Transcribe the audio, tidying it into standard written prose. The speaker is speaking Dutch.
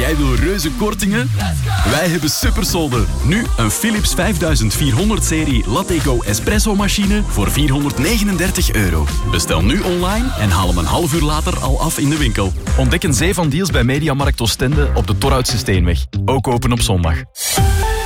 jij wil reuze kortingen? Wij hebben supersolden. Nu een Philips 5400-serie Lattego Espresso machine voor €439. Bestel nu online en haal hem een half uur later al af in de winkel. Ontdek een zee van deals bij Mediamarkt Oostende op de Torhoutse Steenweg. Ook open op zondag.